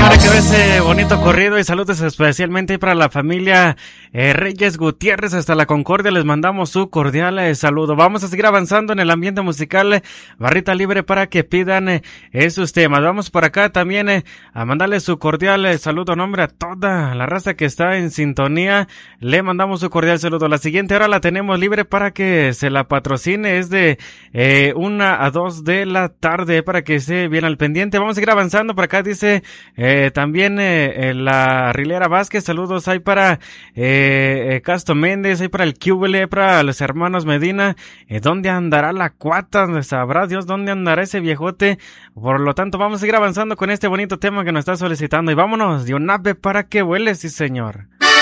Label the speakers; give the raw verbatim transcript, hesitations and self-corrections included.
Speaker 1: Para que ese bonito corrido y saludos especialmente para la familia eh, Reyes Gutiérrez hasta la Concordia, les mandamos su cordial eh, saludo. Vamos a seguir avanzando en el ambiente musical, eh, barrita libre para que pidan eh, esos temas. Vamos por acá también eh, a mandarle su cordial eh, saludo, nombre a toda la raza que está en sintonía, le mandamos su cordial saludo. La siguiente hora la tenemos libre para que se la patrocine, es de eh, una a dos de la tarde para que esté bien al pendiente. Vamos a seguir avanzando, por acá dice Eh, también eh, eh, la Rilera Vázquez, saludos hay para eh, eh, Casto Méndez, hay para el Cúbele, para los hermanos Medina. Eh, ¿Dónde andará la cuata? Sabrá Dios dónde andará ese viejote. Por lo tanto, vamos a seguir avanzando con este bonito tema que nos está solicitando. Y vámonos, de un ave para que vuele, sí señor.